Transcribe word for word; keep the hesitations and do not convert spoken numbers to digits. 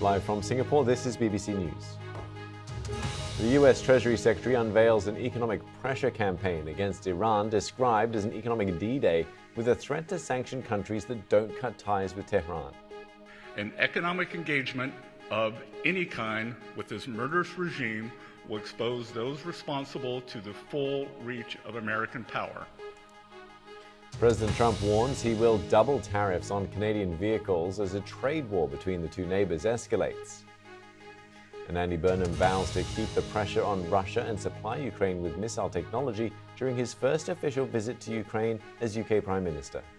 Live from Singapore, this is B B C News. The U S Treasury Secretary unveils an economic pressure campaign against Iran described as an economic D-Day with a threat to sanction countries that don't cut ties with Tehran. An economic engagement of any kind with this murderous regime will expose those responsible to the full reach of American power. President Trump warns he will double tariffs on Canadian vehicles as a trade war between the two neighbors escalates. And Andy Burnham vows to keep the pressure on Russia and supply Ukraine with missile technology during his first official visit to Ukraine as U K Prime Minister.